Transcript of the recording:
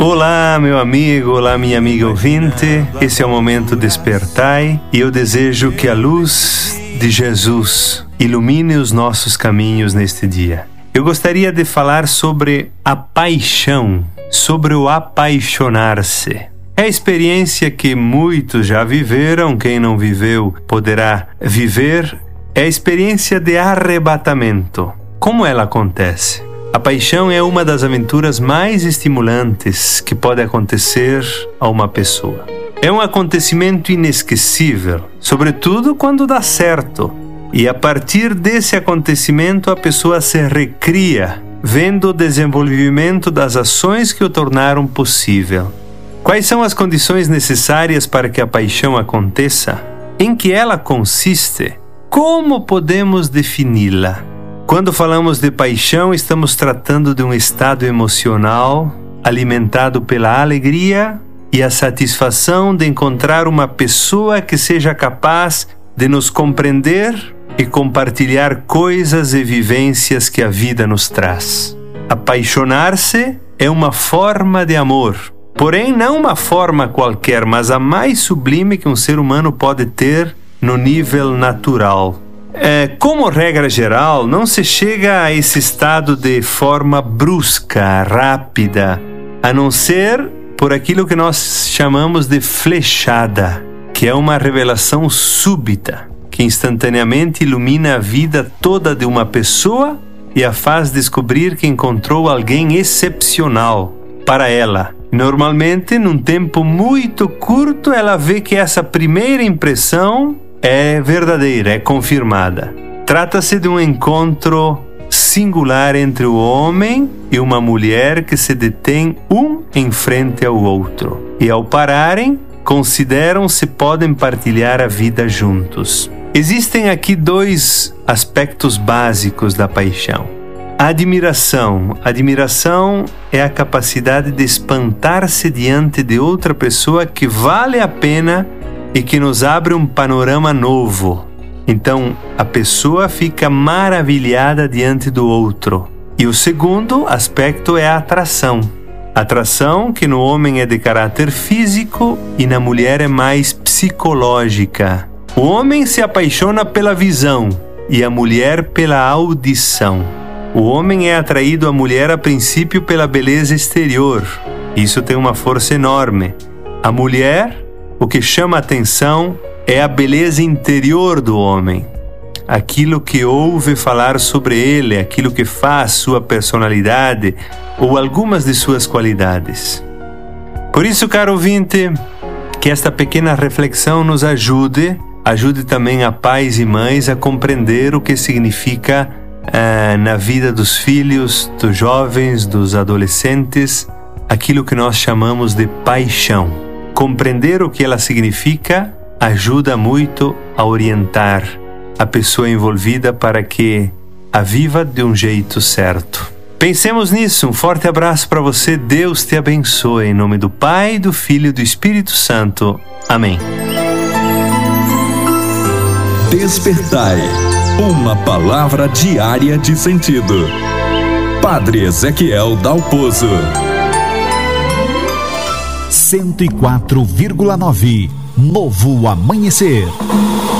Olá, meu amigo, olá, minha amiga ouvinte. Esse é o Momento Despertai e eu desejo que a luz de Jesus ilumine os nossos caminhos neste dia. Eu gostaria de falar sobre a paixão, sobre o apaixonar-se. É a experiência que muitos já viveram, quem não viveu poderá viver. É a experiência de arrebatamento. Como ela acontece? A paixão é uma das aventuras mais estimulantes que pode acontecer a uma pessoa. É um acontecimento inesquecível, sobretudo quando dá certo. E a partir desse acontecimento a pessoa se recria, vendo o desenvolvimento das ações que o tornaram possível. Quais são as condições necessárias para que a paixão aconteça? Em que ela consiste? Como podemos defini-la? Quando falamos de paixão, estamos tratando de um estado emocional alimentado pela alegria e a satisfação de encontrar uma pessoa que seja capaz de nos compreender e compartilhar coisas e vivências que a vida nos traz. Apaixonar-se é uma forma de amor, porém não uma forma qualquer, mas a mais sublime que um ser humano pode ter no nível natural. Como regra geral, não se chega a esse estado de forma brusca, rápida, a não ser por aquilo que nós chamamos de flechada, que é uma revelação súbita, que instantaneamente ilumina a vida toda de uma pessoa e a faz descobrir que encontrou alguém excepcional para ela. Normalmente, num tempo muito curto, ela vê que essa primeira impressão é verdadeira, é confirmada. Trata-se de um encontro singular entre o homem e uma mulher que se detém um em frente ao outro. E ao pararem, consideram se podem partilhar a vida juntos. Existem aqui dois aspectos básicos da paixão. A admiração. Admiração é a capacidade de espantar-se diante de outra pessoa que vale a pena e que nos abre um panorama novo. Então, a pessoa fica maravilhada diante do outro. E o segundo aspecto é a atração. Atração que no homem é de caráter físico e na mulher é mais psicológica. O homem se apaixona pela visão e a mulher pela audição. O homem é atraído à mulher a princípio pela beleza exterior. Isso tem uma força enorme. A mulher, o que chama a atenção é a beleza interior do homem. Aquilo que ouve falar sobre ele, aquilo que faz sua personalidade ou algumas de suas qualidades. Por isso, caro ouvinte, que esta pequena reflexão nos ajude também a pais e mães a compreender o que significa na vida dos filhos, dos jovens, dos adolescentes, aquilo que nós chamamos de paixão. Compreender o que ela significa ajuda muito a orientar a pessoa envolvida para que a viva de um jeito certo. Pensemos nisso. Um forte abraço para você. Deus te abençoe. Em nome do Pai, do Filho e do Espírito Santo. Amém. Despertai. Uma palavra diária de sentido. Padre Ezequiel Dalpozo. 104,9 Novo Amanhecer.